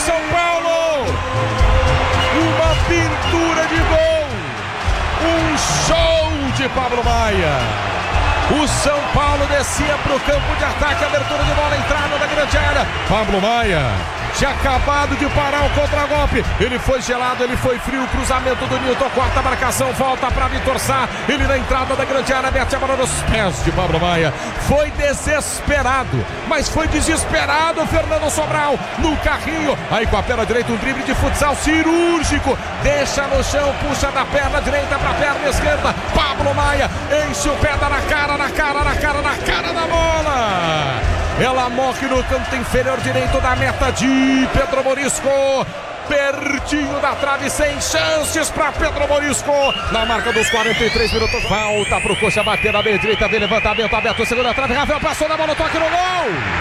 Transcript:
São Paulo. Uma pintura de gol. Um show de Pablo Maia. O São Paulo descia para o campo de ataque, abertura de bola, entrada da grande área. Pablo Maia tinha acabado de parar o contragolpe. Ele foi gelado, ele foi frio. Cruzamento do Nilton, quarta marcação, volta para Vitor Sá. Ele na entrada da grande área, mete a bola nos pés de Pablo Maia. Foi desesperado, mas foi desesperado Fernando Sobral no carrinho. Aí com a perna direita, um drible de futsal cirúrgico. Deixa no chão, puxa da perna direita para a perna esquerda. Pablo Maia enche o pé na cara da bola. Ela morre no canto inferior direito da meta de Pedro Morisco. Pertinho da trave, sem chances para Pedro Morisco. Na marca dos 43 minutos. Volta pro Coxa bater na meia direita. Vem levantamento aberto, segunda trave. Rafael passou na bola, toque no gol.